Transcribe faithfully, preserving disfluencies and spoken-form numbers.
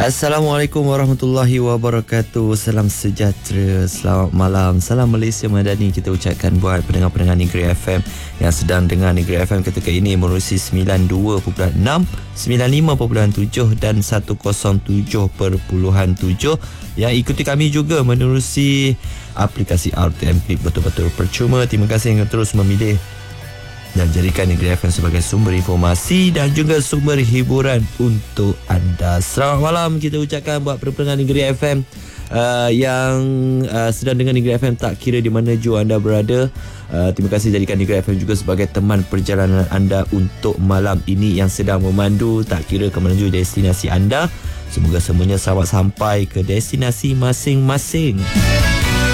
Assalamualaikum warahmatullahi wabarakatuh. Salam sejahtera, selamat malam, salam Malaysia Madani kita ucapkan buat pendengar-pendengar Negeri F M yang sedang dengar Negeri F M ketika ini menerusi sembilan puluh dua perpuluhan enam, sembilan puluh lima perpuluhan tujuh dan seratus tujuh perpuluhan tujuh. Yang ikuti kami juga menerusi aplikasi R T M Click betul-betul percuma. Terima kasih yang terus memilih dan jadikan Negeri F M sebagai sumber informasi dan juga sumber hiburan untuk anda. Selamat malam kita ucapkan buat pendengar Negeri F M uh, yang uh, sedang dengar Negeri F M tak kira di mana jua anda berada. Uh, terima kasih jadikan Negeri F M juga sebagai teman perjalanan anda untuk malam ini yang sedang memandu tak kira ke menuju destinasi anda. Semoga semuanya selamat sampai ke destinasi masing-masing.